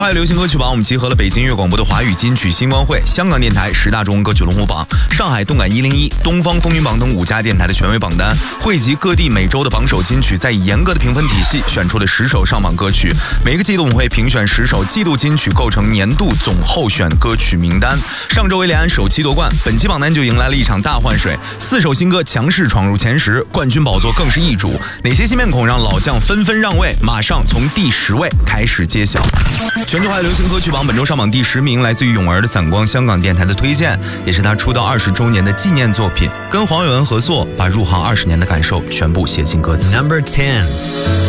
华语流行歌曲榜，我们集合了北京音乐广播的华语金曲星光会、香港电台10大中文歌曲龙虎榜、上海动感101、东方风云榜等5家电台的权威榜单，汇集各地每周的榜首金曲，在严格的评分体系选出了10首上榜歌曲。每个季度我们会评选10首季度金曲，构成年度总候选歌曲名单。上周维廉安首期夺冠，本期榜单就迎来了一场大换水，4首新歌强势闯入前10，冠军宝座更是易主。哪些新面孔让老将纷纷让位？马上从第10位开始揭晓。全球华语流行歌曲榜本周上榜第10名，来自于泳儿的《散光》，香港电台的推荐，也是他出道20周年的纪念作品，跟黄伟文合作，把入行20年的感受全部写进歌词。 Number 10